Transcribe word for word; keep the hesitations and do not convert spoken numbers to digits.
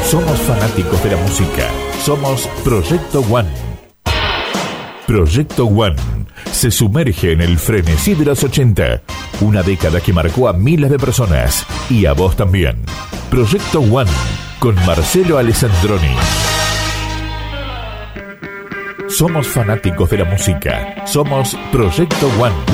Somos fanáticos de la música. Somos Proyecto One. Proyecto One se sumerge en el frenesí de los ochenta. Una década que marcó a miles de personas. Y a vos también. Proyecto One con Marcelo Alessandroni. Somos fanáticos de la música. Somos Proyecto One.